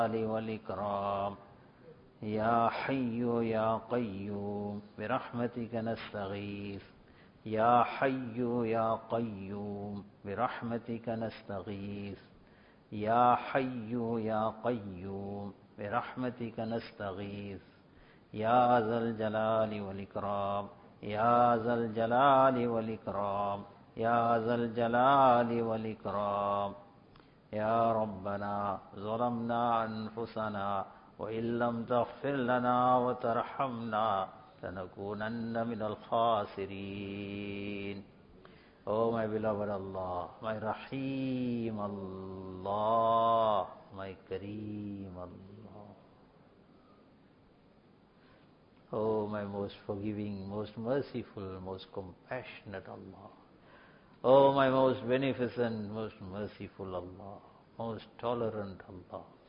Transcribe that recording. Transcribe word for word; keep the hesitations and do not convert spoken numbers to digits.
والإكرام يا حي يا قيوم برحمتك نستغيث يا حي يا قيوم برحمتك نستغيث يا حي يا قيوم برحمتك نستغيث يا ذا الجلال والإكرام يا ذا الجلال والإكرام يا ذا الجلال والإكرام يا ربنا ظلمنا أنفسنا وإن لم تغفر لنا وترحمنا لنكونن من الخاسرين. Oh my beloved Allah, my Rahim Allah, my Kareem Allah. Oh my most forgiving, most merciful, most compassionate Allah. Oh my most beneficent, most merciful Allah, most tolerant Allah.